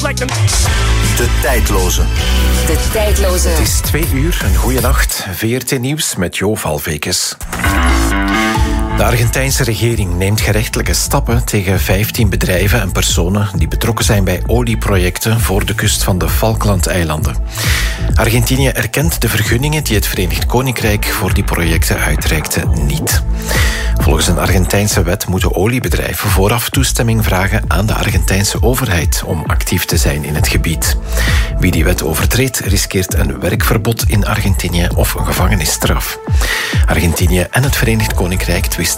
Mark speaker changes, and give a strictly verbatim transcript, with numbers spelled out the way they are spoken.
Speaker 1: De tijdloze.
Speaker 2: De tijdloze.
Speaker 3: Het is twee uur, een goeie nacht. V R T Nieuws met Jo Valvekes. De Argentijnse regering neemt gerechtelijke stappen tegen vijftien bedrijven en personen die betrokken zijn bij olieprojecten voor de kust van de Falklandeilanden. Argentinië erkent de vergunningen die het Verenigd Koninkrijk voor die projecten uitreikte niet. Volgens een Argentijnse wet moeten oliebedrijven vooraf toestemming vragen aan de Argentijnse overheid om actief te zijn in het gebied. Wie die wet overtreedt, riskeert een werkverbod in Argentinië of een gevangenisstraf. Argentinië en het Verenigd Koninkrijk twisten